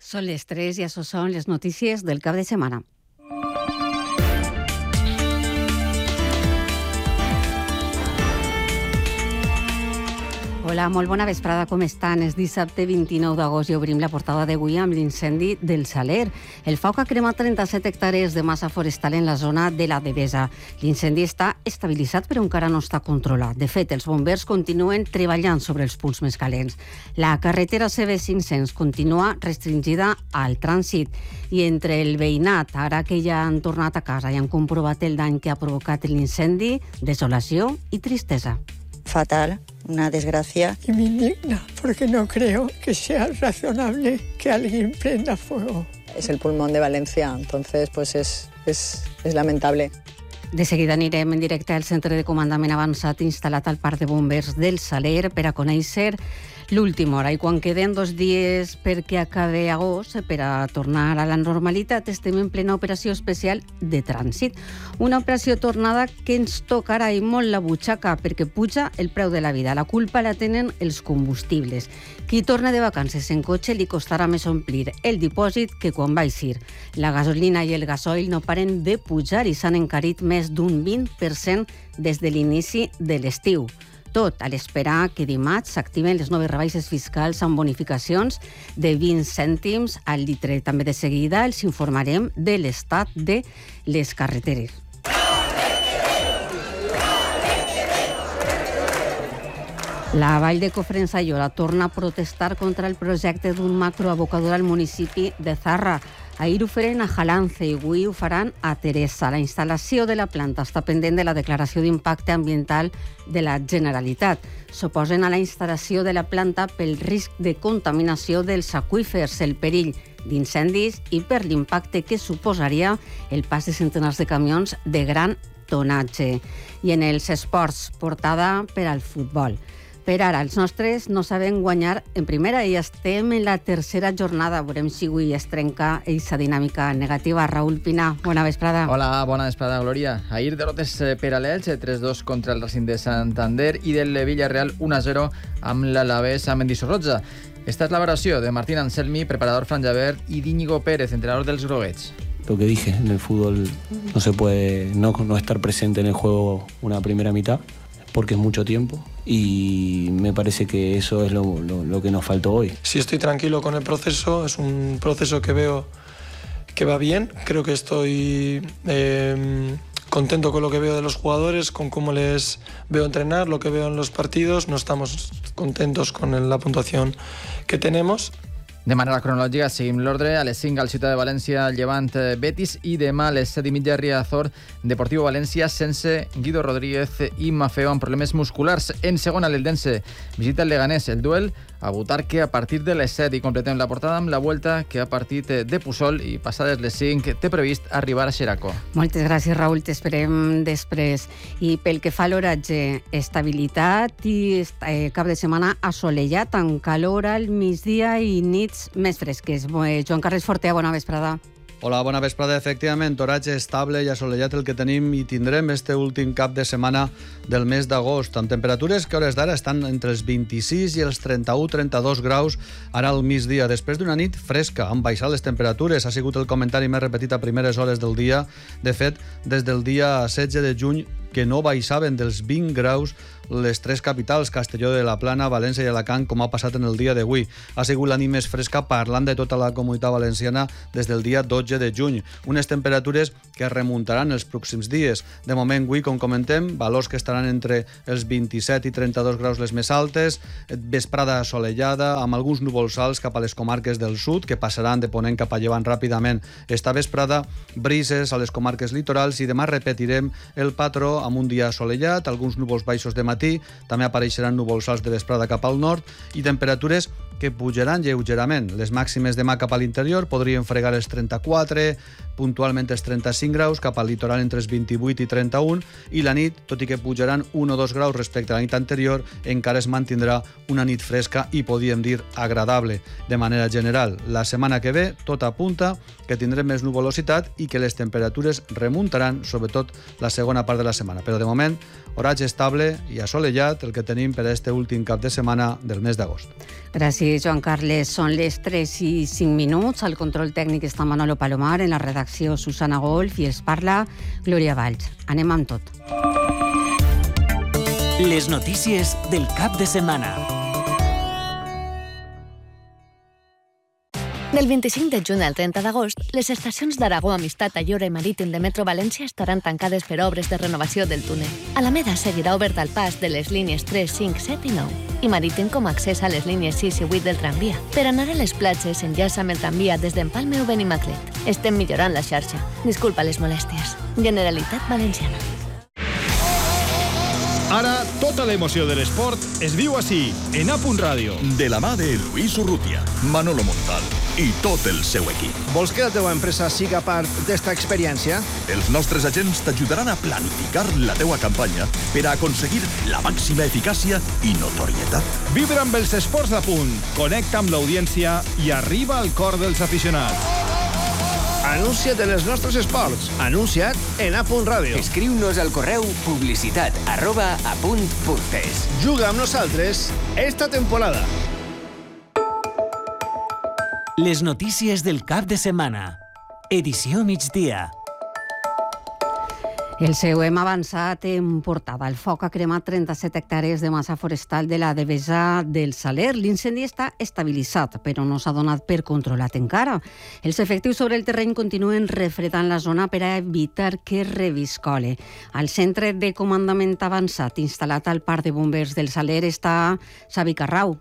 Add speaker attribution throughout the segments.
Speaker 1: Són les 3 i això són les notícies del cap de setmana. Hola, molt bona vesprada, com estan? És dissabte 29 d'agost i obrim la portada d'avui amb l'incendi del Saler. El foc ha cremat 37 hectàrees de massa forestal en la zona de la Devesa. L'incendi està estabilitzat però encara no està controlat. De fet, els bombers continuen treballant sobre els punts més calents. La carretera CB500 continua restringida al trànsit i entre el veïnat, ara que ja han tornat a casa i han comprovat el dany que ha provocat l'incendi, desolació i tristesa.
Speaker 2: Fatal, una desgracia.
Speaker 3: Y me indigna porque no creo que sea razonable que alguien prenda fuego.
Speaker 2: Es el pulmón de Valencia, entonces pues es lamentable.
Speaker 1: De seguida anirem en directe al centre de comandament avançat instal·lat al Parc de Bombers del Saler per a conèixer l'última hora. I quan queden 2 dies perquè acabi agost, per a tornar a la normalitat, estem en plena operació especial de trànsit. Una operació tornada que ens tocarà i molt la butxaca perquè puja el preu de la vida. La culpa la tenen els combustibles. Qui torna de vacances en cotxe li costarà més omplir el dipòsit que quan va eixir. La gasolina i el gasoil no paren de pujar i s'han encarit més d'un 20% des de l'inici de l'estiu. Tot a l'esperar que dimarts s'activen les noves rebaixes fiscals amb bonificacions de 20 cèntims al litre. També de seguida els informarem de l'estat de les carreteres. La Vall de Cofrents-Aiora torna a protestar contra el projecte d'un macroabocador al municipi de Zarra. Ahir ho feren a Jalance i avui ho faran a Teresa. La instal·lació de la planta està pendent de la declaració d'impacte ambiental de la Generalitat. S'oposen a la instal·lació de la planta pel risc de contaminació dels aqüífers, el perill d'incendis i per l'impacte que suposaria el pas de centenars de camions de gran tonatge. I en els esports, portada per al futbol. Per ara, els nostres no saben guanyar en primera i estem en la tercera jornada. Veurem si avui es trenca aquesta dinàmica negativa. Raúl Pina, bona vesprada.
Speaker 4: Hola, bona vesprada, Glòria. Ahir derrotes per a l'Elche, 3-2 contra el Racing de Santander i del Villarreal 1-0 amb l'Alavés a Mendizorroza. Esta es la valoració de Martín Anselmi, preparador franjaver, y d'Íñigo Pérez, entrenador dels groguets.
Speaker 5: Lo que dije, en el fútbol no se puede no estar presente en el juego una primera mitad, porque es mucho tiempo y me parece que eso es lo que nos faltó hoy.
Speaker 6: Sí, estoy tranquilo con el proceso, es un proceso que veo que va bien, creo que estoy contento con lo que veo de los jugadores, con cómo les veo entrenar, lo que veo en los partidos, no estamos contentos con la puntuación que tenemos.
Speaker 4: De manera cronològica, seguim l'ordre. A les 5 al Ciutat de València, Llevant Betis, i demà a les 7:30 Riazor, Deportivo València, sense Guido Rodríguez i Mafeo amb problemes musculars. En segona, l'Eldense visita el Leganés. El duel a Butarque a partir de les 7 i completem la portada amb la Vuelta que a partir de Puçol i passades les 5 té previst arribar a Xeraco.
Speaker 1: Moltes gràcies, Raúl. T'esperem després. I pel que fa a l'horatge, estabilitat i cap de setmana assolellat amb calor al migdia i nits més fresques. Joan Carles Fortea, bona vesprada.
Speaker 7: Hola, bona vesprada. Efectivament, horatge estable i assolellat el que tenim i tindrem este últim cap de setmana del mes d'agost, amb temperatures que a hores d'ara estan entre els 26 i els 31-32 graus ara al migdia. Després d'una nit fresca, han baixat les temperatures. Ha sigut el comentari més repetit a primeres hores del dia. De fet, des del dia 16 de juny que no baixaven dels 20 graus les 3 capitals, Castelló de la Plana, València i Alacant, com ha passat en el dia d'avui. Ha sigut la nit més fresca parlant de tota la comunitat valenciana des del dia 12 de juny. Unes temperatures que es remuntaran els pròxims dies. De moment, avui, com comentem, valors que estaran entre els 27 i 32 graus les més altes, vesprada assolellada, amb alguns núvols alts cap a les comarques del sud, que passaran de ponent cap a llevant ràpidament esta vesprada, brises a les comarques litorals i demà repetirem el patró amb un dia assolellat, alguns núvols baixos de matí, també apareixeran núvols alts de vesprada cap al nord i temperatures que pujaran lleugerament. Les màximes demà cap a l'interior podrien fregar els 34, puntualment els 35 graus, cap al litoral entre els 28 i 31, i la nit, tot i que pujaran 1 o 2 graus respecte a la nit anterior, encara es mantindrà una nit fresca i podríem dir agradable. De manera general, la setmana que ve tot apunta que tindrem més nuvolositat i que les temperatures remuntaran, sobretot la segona part de la setmana. Però de moment, horatge estable i assolellat el que tenim per a este últim cap de setmana del mes d'agost.
Speaker 1: Gràcies, Joan Carles. Són les 3:05. Al control tècnic està Manolo Palomar, en la redacció Susana Golf i els parla Glòria Valls. Anem amb tot.
Speaker 8: Les notícies del cap de setmana.
Speaker 9: Del 25 de juny al 30 d'agost, les estacions d'Aragó, Amistat, Ayora i Marítim de Metro València estaran tancades per obres de renovació del túnel. Alameda seguirà obert al pas de les línies 3, 5, 7 i 9 i Marítim com a accés a les línies 6 i 8 del tramvia. Per anar a les platges enllaça amb el tramvia des d'Empalme o Benimaclet. Estem millorant la xarxa. Disculpa les molèsties. Generalitat Valenciana.
Speaker 10: Ara, tota l'emoció de l'esport es viu així, en A.Radio.
Speaker 11: De la mà de Lluís Urrutia, Manolo Montal i tot el seu equip.
Speaker 12: Vols que la teva empresa siga part d'esta experiència?
Speaker 11: Els nostres agents t'ajudaran a planificar la teua campanya per a aconseguir la màxima eficàcia i notorietat.
Speaker 10: Vibra amb els esports d'Apunt, connecta amb l'audiència i arriba al cor dels aficionats.
Speaker 12: Anuncia't en els nostres esports. Anuncia't en A.Radio.
Speaker 8: Escriu-nos al correu publicitat@apunt.es.
Speaker 12: Juga amb nosaltres esta temporada.
Speaker 8: Les notícies del cap de setmana. Edició migdia.
Speaker 1: El seu hem avançat en portada. El foc ha cremat 37 hectàrees de massa forestal de la Devesa del Saler. L'incendi està estabilitzat, però no s'ha donat per controlat encara. Els efectius sobre el terreny continuen refredant la zona per a evitar que reviscole. Al centre de comandament avançat instal·lat al Parc de Bombers del Saler està Xavi Carrau.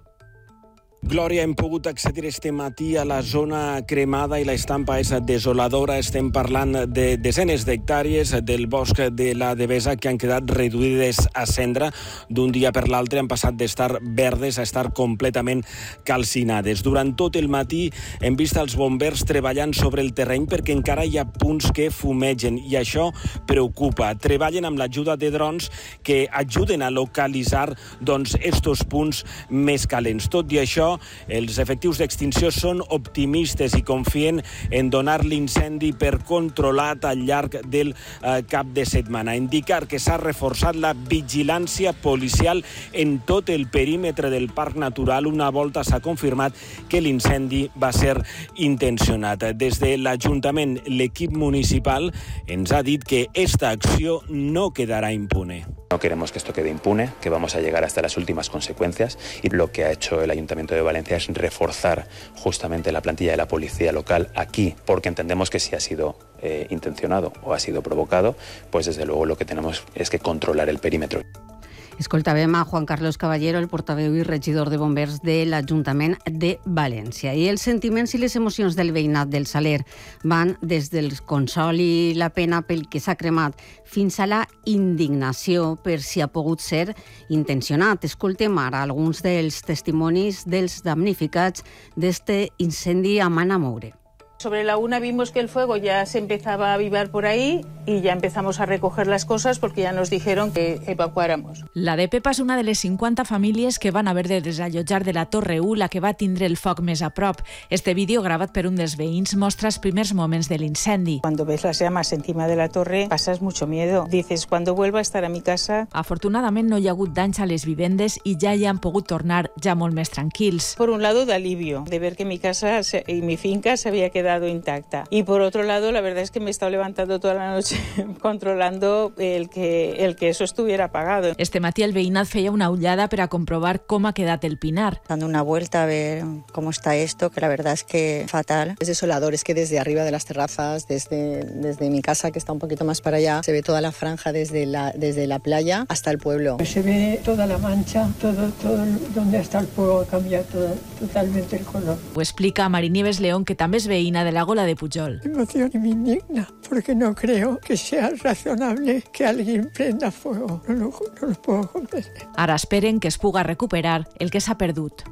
Speaker 13: Glòria, hem pogut accedir este matí a la zona cremada i la estampa és desoladora. Estem parlant de desenes d'hectàrees del bosc de la Devesa que han quedat reduïdes a cendra. D'un dia per l'altre han passat d'estar verdes a estar completament calcinades. Durant tot el matí hem vist els bombers treballant sobre el terreny perquè encara hi ha punts que fumegen i això preocupa. Treballen amb l'ajuda de drons que ajuden a localitzar estos punts més calents. Tot i això, els efectius d'extinció són optimistes i confien en donar l'incendi per controlat al llarg del cap de setmana. Indicar que s'ha reforçat la vigilància policial en tot el perímetre del Parc Natural. Una volta s'ha confirmat que l'incendi va ser intencionat. Des de l'Ajuntament, l'equip municipal ens ha dit que esta acció no quedarà impune.
Speaker 14: No queremos que esto quede impune, que vamos a llegar hasta las últimas consecuencias y lo que ha hecho el Ayuntamiento de Valencia es reforzar justamente la plantilla de la policía local aquí, porque entendemos que si ha sido intencionado o ha sido provocado, pues desde luego lo que tenemos es que controlar el perímetro.
Speaker 1: Escoltàvem a Juan Carlos Caballero, el portaveu i regidor de bombers de l'Ajuntament de València. I els sentiments i les emocions del veïnat del Saler van des del consol i la pena pel que s'ha cremat fins a la indignació per si ha pogut ser intencionat. Escoltem ara alguns dels testimonis dels damnificats d'este incendi a Manamoure.
Speaker 15: Sobre la 1 vimos que el fuego ya se empezaba a avivar por ahí y ya empezamos a recoger las cosas porque ya nos dijeron que evacuáramos.
Speaker 16: La de Pepa és una de les 50 famílies que van haver de desallotjar de la Torre 1, la que va tindre el foc més a prop. Este vídeo, gravat per un dels veïns, mostra els primers moments de l'incendi.
Speaker 15: Cuando ves las llamas encima de la torre, pasas mucho miedo. Dices, cuando vuelva a estar a mi casa...
Speaker 16: Afortunadament no hi ha hagut danys a les vivendes i ja hi han pogut tornar ja molt més tranquils.
Speaker 15: Por un lado, de alivio, de ver que mi casa y mi finca se había quedado intacta. Y por otro lado, la verdad es que me he estado levantando toda la noche controlando el que eso estuviera apagado.
Speaker 16: Este matí el veïnat feia una ullada per a comprovar com ha quedat el pinar.
Speaker 2: Dando una vuelta a ver cómo está esto, que la verdad es que fatal. Es desolador, es que desde arriba de las terrazas, desde mi casa, que está un poquito más para allá, se ve toda la franja desde la playa hasta el pueblo.
Speaker 3: Se ve toda la mancha, todo donde está el fuego ha cambiado totalmente el color.
Speaker 16: Ho explica Marinieves León, que també és veïna de la Gola de Pujol.
Speaker 3: Me emociona y me indigna, porque no creo que sea razonable que alguien prenda fuego. No lo puedo comprender.
Speaker 16: Ara esperen que es puga recuperar el que s'ha perdut.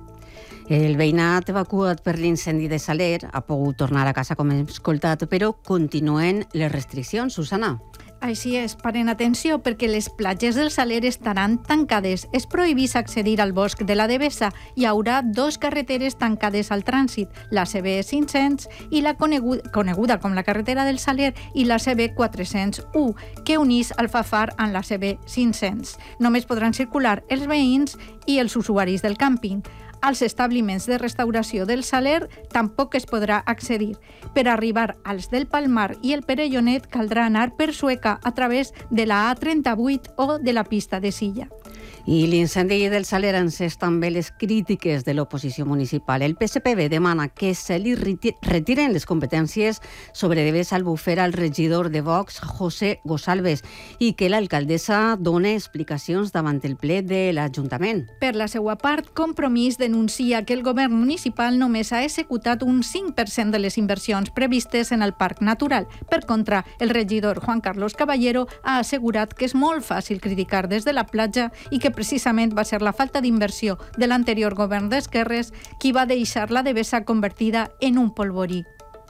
Speaker 1: El veïnat evacuat per l'incendi de Saler ha pogut tornar a casa, com hem escoltat, però continuen les restriccions. Susana.
Speaker 17: Així és, paren atenció perquè les platges del Saler estaran tancades. És prohibit accedir al bosc de la Devesa. Hi haurà 2 carreteres tancades al trànsit, la CB 500 i la coneguda com la carretera del Saler i la CB 401, que unís Alfafar amb la CB 500. Només podran circular els veïns i els usuaris del càmping. Als establiments de restauració del Saler tampoc es podrà accedir. Per arribar als del Palmar i el Perellonet caldrà anar per Sueca a través de la A38 o de la pista de Silla.
Speaker 1: I l'incendi del Saler encès també les crítiques de l'oposició municipal. El PSPB demana que se li retiren les competències sobre Devesa Albufera al regidor de Vox, José Gosalves, i que l'alcaldessa doni explicacions davant el ple de l'Ajuntament.
Speaker 17: Per la seva part, Compromís denuncia que el govern municipal només ha executat un 5% de les inversions previstes en el Parc Natural. Per contra, el regidor Juan Carlos Caballero ha assegurat que és molt fàcil criticar des de la platja i que precisament va ser la falta d'inversió de l'anterior govern d'esquerres qui va deixar la Devesa convertida en un polvorí.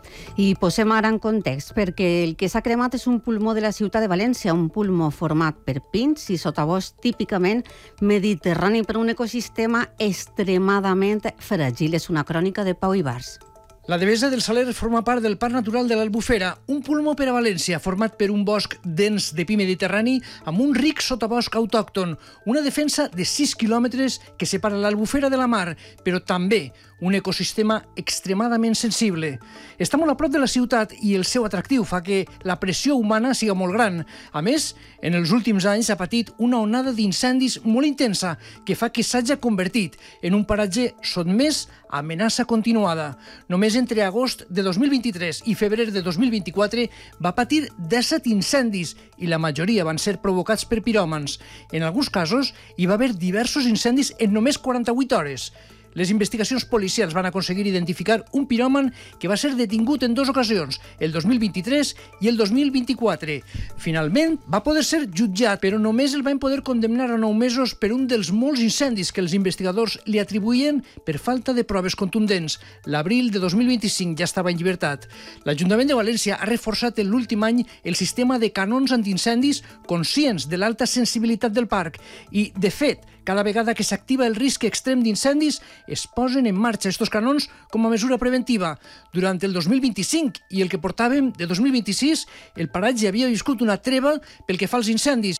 Speaker 1: I posem ara en context, perquè el que s'ha cremat és un pulmó de la ciutat de València, un pulmó format per pins i sotabosc típicament mediterrani per un ecosistema extremadament fràgil. És una crònica de Pau Ibars.
Speaker 18: La Devesa del Saler forma part del Parc Natural de l'Albufera, un pulmó per a València format per un bosc dens de pi mediterrani amb un ric sotabosc autòcton, una defensa de 6 quilòmetres que separa l'Albufera de la mar, però també un ecosistema extremadament sensible. Està molt a prop de la ciutat i el seu atractiu fa que la pressió humana siga molt gran. A més, en els últims anys ha patit una onada d'incendis molt intensa que fa que s'hagi convertit en un paratge sotmès a amenaça continuada. Només entre agost de 2023 i febrer de 2024 va patir 17 incendis i la majoria van ser provocats per piròmans. En alguns casos hi va haver diversos incendis en només 48 hores. Les investigacions policials van aconseguir identificar un piròman que va ser detingut en 2 ocasions, el 2023 i el 2024. Finalment, va poder ser jutjat, però només el van poder condemnar a 9 mesos per un dels molts incendis que els investigadors li atribuïen per falta de proves contundents. L'abril de 2025 ja estava en llibertat. L'Ajuntament de València ha reforçat en l'últim any el sistema de canons antiincendis conscients de l'alta sensibilitat del parc i, de fet, cada vegada que s'activa el risc extrem d'incendis, es posen en marxa estos canons com a mesura preventiva. Durant el 2025 i el que portàvem de 2026, el paratge havia viscut una treva pel que fa als incendis.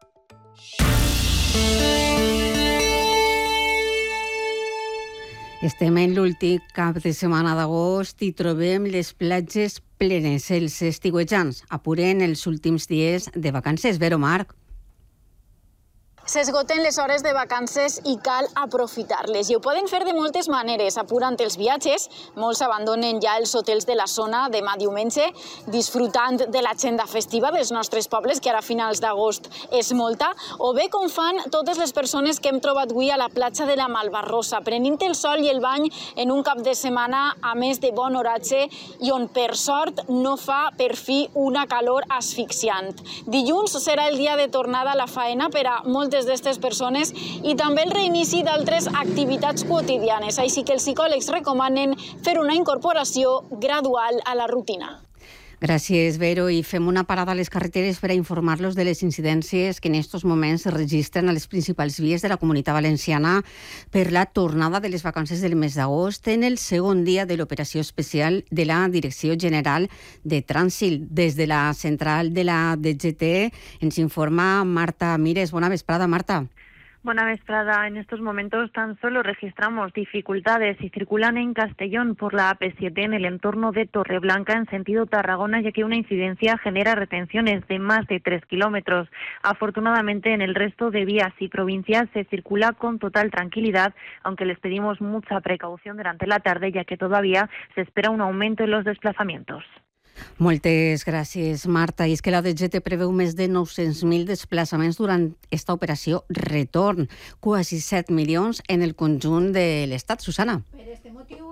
Speaker 1: Estem en l'últim cap de setmana d'agost i trobem les platges plenes. Els estiuejants apuren els últims dies de vacances. Vero, Marc.
Speaker 19: S'esgoten les hores de vacances i cal aprofitar-les. I ho poden fer de moltes maneres, apurant els viatges. Molts abandonen ja els hotels de la zona demà diumenge, disfrutant de l'agenda festiva dels nostres pobles, que ara a finals d'agost és molta, o bé com fan totes les persones que hem trobat avui a la platja de la Malvarrosa, prenent el sol i el bany en un cap de setmana a més de bon oratge i on, per sort, no fa per fi una calor asfixiant. Dilluns serà el dia de tornada a la faena per a moltes d'aquestes persones i també el reinici d'altres activitats quotidianes. Així que els psicòlegs recomanen fer una incorporació gradual a la rutina.
Speaker 1: Gràcies, Vero. I fem una parada a les carreteres per a informar-los de les incidències que en aquests moments es registren a les principals vies de la Comunitat Valenciana per la tornada de les vacances del mes d'agost en el segon dia de l'operació especial de la Direcció General de Trànsit. Des de la central de la DGT ens informa Marta Mires. Bona vesprada, Marta.
Speaker 20: Buena vesprada. En estos momentos tan solo registramos dificultades y circulan en Castellón por la AP7 en el entorno de Torreblanca en sentido Tarragona, ya que una incidencia genera retenciones de más de 3 kilómetros. Afortunadamente, en el resto de vías y provincias se circula con total tranquilidad, aunque les pedimos mucha precaución durante la tarde, ya que todavía se espera un aumento en los desplazamientos.
Speaker 1: Moltes gràcies, Marta. I és que la DGT preveu més de 900.000 desplaçaments durant esta operació retorn, quasi 7 milions en el conjunt de l'Estat. Susana.